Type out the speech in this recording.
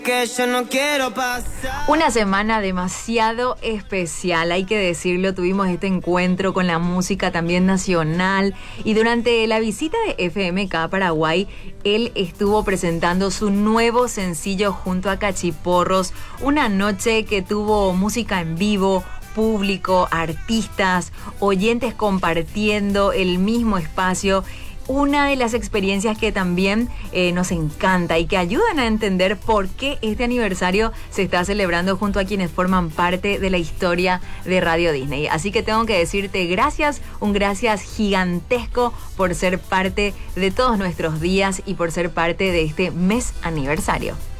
Que yo no quiero pasar. Una semana demasiado especial, hay que decirlo. Tuvimos este encuentro con la música también nacional y durante la visita de FMK a Paraguay, él estuvo presentando su nuevo sencillo junto a Cachiporros. Una noche que tuvo música en vivo, público, artistas, oyentes compartiendo el mismo espacio. Una de las experiencias que también nos encanta y que ayudan a entender por qué este aniversario se está celebrando junto a quienes forman parte de la historia de Radio Disney. Así que tengo que decirte gracias, un gracias gigantesco por ser parte de todos nuestros días y por ser parte de este mes aniversario.